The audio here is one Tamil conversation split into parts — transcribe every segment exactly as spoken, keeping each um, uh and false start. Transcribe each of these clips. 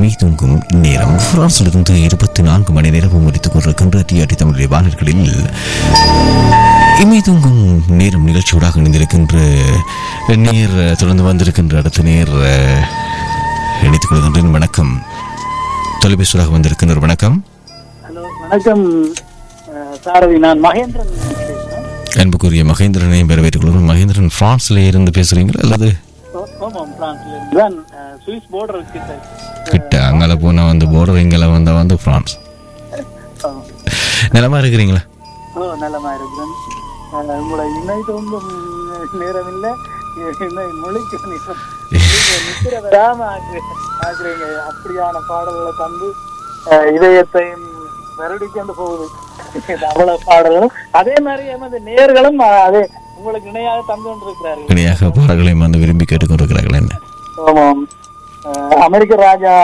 இமை தூங்கும் நேரம் பிரான்சிலிருந்து இருபத்தி நான்கு மணி நேரமும் முடித்துக் கொண்டிருக்கின்ற டிஆர்டி தமிழ் வானர்களில் இமை தூங்கும் நேரம் நிகழ்ச்சியோடாக இணைந்திருக்கின்ற நேர் தொடர்ந்து வந்திருக்கின்ற அடுத்த நேர் இணைத்துக் கொள்கின்றேன். வணக்கம். தொலைபேசியாக வந்திருக்கின்ற வணக்கம். ஹலோ, வணக்கம் சாரதி. நான் மகேந்திரன். அன்புக்குரிய மகேந்திரனை வரவேற்றுக் கொள்கிறோம். மகேந்திரன் பிரான்ஸ்ல இருந்து பேசுறீங்களா அல்லது கிட்ட அங்கே போனா வந்து போர்டர் இங்கே வந்தா வந்து பிரான்ஸ்? நலமா இருக்கிறீங்களா? ஓ, நலமா இருக்கிறேன். உங்களோட இணை தோங்கும் நேரம் இல்லை, மொழிக்கு ஆக்குறீங்க. அப்படியான பாடல்களை தந்து இதயத்தையும் வருடிக்கொண்டு போகுது அவ்வளவு பாடல்களும். அதே மாதிரி எமது நேர்களும் அதே உங்களுக்கு இணையாக தந்து கொண்டிருக்கிறார்கள். இணையாக பாடல்களையும் வந்து விரும்பி கேட்டுக்கொண்டிருக்கிறார்கள். என்ன ஆமாம், அமெரிக்க ராஜா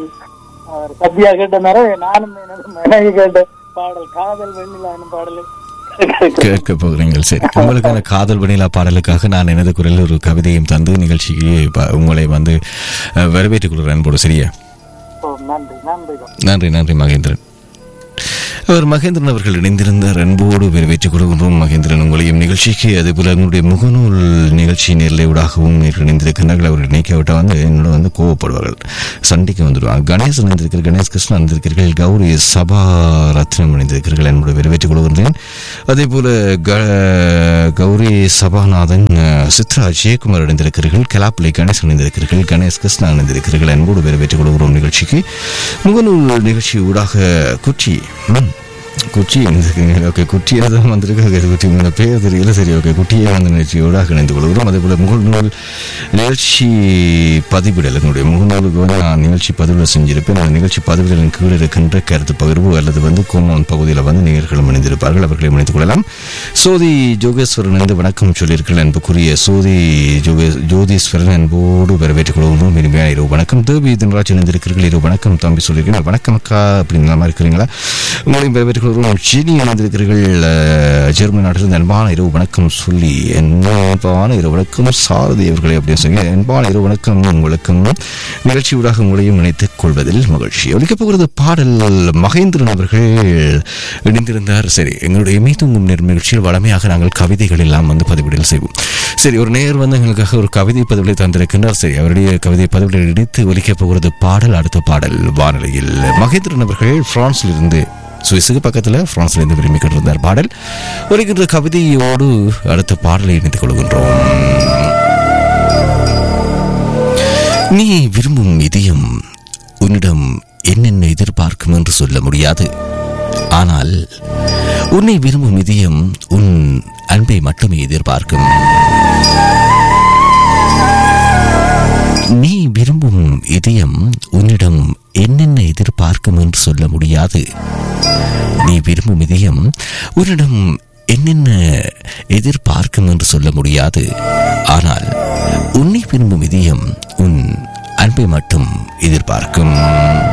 சத்யா கேட்ட மாதிரி நானும் மனைவி கேட்ட பாடல் காதல் வெண்ணிலா என்னும் பாடலை கேட்க போகிறீங்கள். சரி, உங்களுக்கான காதல் வெண்ணிலா பாடலுக்காக நான் எனது குரலில் ஒரு கவிதையும் தந்து நிகழ்ச்சிக்கு உங்களை வந்து வரவேற்றுக் கொள்கிறேன் அன்போடு. சரியா? நன்றி நன்றி நன்றி நன்றி மகேந்திரன். அவர் மகேந்திரன் அவர்கள் இணைந்திருந்தார். அன்போடு வரவேற்றுக் கொள்கின்றோம் மகேந்திரன் உங்களையும் நிகழ்ச்சிக்கு. அதேபோல உங்களுடைய முகநூல் நிகழ்ச்சி நேரலையூடாகவும் இணைந்திருக்கிறார்கள். அவர் இணைக்காவிட்டால் வந்து என்னோட வந்து கோவப்படுவார்கள், சண்டைக்கு வந்துடுவாங்க. கணேசன் இணைந்திருக்கிறார், கணேஷ் கிருஷ்ணன் இணைந்திருக்கிறீர்கள், கௌரி சபா ரத்னம் இணைந்திருக்கிறீர்கள். என்னோட வரவேற்றுக் கொள்கின்றேன். அதே போல கௌரி சபாநாதன், சித்ரா ஜெயக்குமார் இணைந்திருக்கிறீர்கள், கலாப்பிள்ளை கணேசன் இணைந்திருக்கிறீர்கள், கணேஷ் கிருஷ்ணா இணைந்திருக்கிறீர்கள். அன்போடு வரவேற்றுக் கொள்கிறோம் நிகழ்ச்சிக்கு. முகநூல் நிகழ்ச்சி ஊடாக குச்சி குச்சி இணைந்திருக்கிறீங்க. ஓகே, குட்டியாக தான் வந்திருக்காங்க. குட்டி உங்களோட பேர் தெரியல. சரி, ஓகே, குட்டியை வந்து நிகழ்ச்சியோடாக இணைந்து கொள்கிறோம். அதே போல் முகநூல் நிகழ்ச்சி பதிவிடல், என்னுடைய முகநூலுக்கு வந்து நான் நிகழ்ச்சி பதிவிடல் செஞ்சிருப்பேன். அந்த நிகழ்ச்சி பதிவிடலின் கீழே இருக்கின்ற கருத்து பகிர்வு அல்லது வந்து கோமான் பகுதியில் வந்து நேயர்களும் இணைந்திருப்பார்கள், அவர்களை இணைத்துக் கொள்ளலாம். சோதி ஜோகேஸ்வரன் இணைந்து வணக்கம் சொல்லியிருக்கிறேன். அன்புக்குரிய சோதி ஜோகே ஜோதீஸ்வரன் அன்போடு வரவேற்றுக் கொள்கிறோம். இனிமையான இரவு வணக்கம். தேவி தினராஜ் இணைந்திருக்கிறீர்கள். இரவு வணக்கம் தம்பி சொல்லியிருக்கிறேன். வணக்கம் அக்கா அப்படின்னு நல்லா இருக்கிறீங்களா? உங்களையும் வரவேற்றுக் ஜெனி இணைந்திருக்கிறீர்கள், ஜெர்மனி நாட்டிலிருந்து. அன்பான இரவு வணக்கம் சொல்லி அன்பான இரவு வணக்கம் சாரதி அவர்களை அப்படின்னு சொல்லி அன்பான இரவு வணக்கம் உங்களுக்கும். நிகழ்ச்சியூடாக உங்களையும் இணைத்துக் கொள்வதில் மகிழ்ச்சி. ஒலிக்கப் போகிறது பாடல் மகேந்திரன் அவர்கள் இணைந்திருந்தார். சரி, எங்களுடைய இமை தூங்கும் நேரம் நிகழ்ச்சியில் வளமையாக நாங்கள் கவிதைகள் எல்லாம் வந்து பதிவிடல் செய்வோம். சரி, ஒரு நேர் வந்து எங்களுக்காக ஒரு கவிதை பதிவிலை தந்திருக்கின்றார். சரி, அவருடைய கவிதை பதிவிலை இணைத்து ஒலிக்கப் போகிறது பாடல். அடுத்த பாடல் வானிலையில் மகேந்திரன் அவர்கள் பிரான்சில் இருந்து, சுவிஸுக்கு பக்கத்தில் பிரான்ஸ்ல இருந்து விரும்பி கொண்டிருந்தார். பாடல் ஒலிக்கின்ற கவிதையோடு அடுத்த பாடலை இணைத்துக் கொள்கின்றோம். நீ விரும்பும் இதயம் உன்னிடம் என்னென்ன எதிர்பார்க்கும் என்று சொல்ல முடியாது. ஆனால் உன்னை விரும்பும் இதயம் உன் அன்பை மட்டுமே எதிர்பார்க்கும். நீ விரும்பும் இதயம் உன்னிடம் என்னென்ன எதிர்பார்க்கும் என்று சொல்ல முடியாது. நீ விரும்பும் இதயம் உன்னிடம் என்னென்ன எதிர்பார்க்கும் என்று சொல்ல முடியாது. ஆனால் உன்னை விரும்பும் இதயம் உன் அன்பை மட்டும் எதிர்பார்க்கும்.